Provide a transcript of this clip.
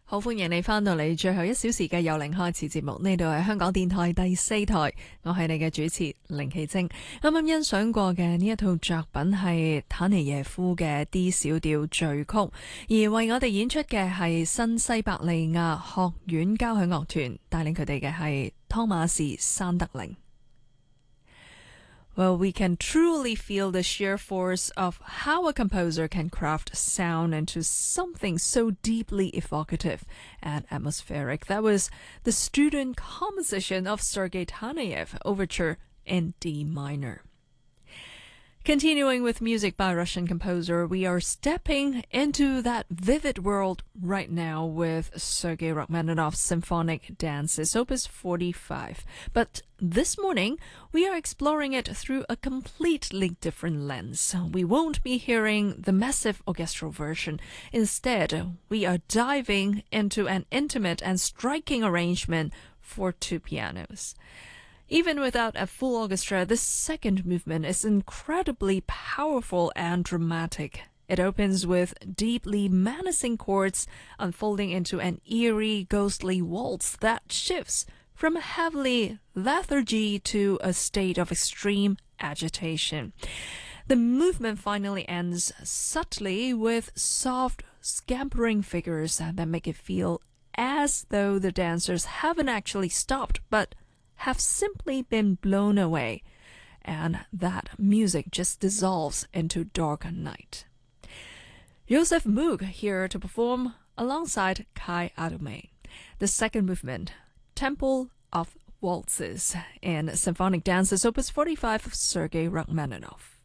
好歡迎你返到嚟最後一小時嘅由零開始節目，呢度係香港電台第4台，我係你嘅主持凌綺晶。啱啱欣賞過嘅呢一套作品係塔尼耶夫嘅 D 小調序曲，而為我哋演出嘅係新西伯利亞學院交響樂團，帶領佢哋嘅係湯馬士山德靈。Well, we can truly feel the sheer force of how a composer can craft sound into something so deeply evocative and atmospheric. That was the student composition of Sergei Taneyev, Overture in D minor. Continuing with music by Russian composer, we are stepping into that vivid world right now with Sergei Rachmaninoff's Symphonic Dances, Opus 45. But this morning, we are exploring it through a completely different lens. We won't be hearing the massive orchestral version. Instead, we are diving into an intimate and striking arrangement for 2 pianos. Even without a full orchestra, this second movement is incredibly powerful and dramatic. It opens with deeply menacing chords unfolding into an eerie, ghostly waltz that shifts from heavily lethargy to a state of extreme agitation. The movement finally ends subtly with soft, scampering figures that make it feel as though the dancers haven't actually stopped, but have simply been blown away, and that music just dissolves into dark night. Joseph Moog here to perform alongside Kai Adome. The second movement, Temple of Waltzes, in Symphonic Dances, Opus 45 of Sergei Rachmaninoff.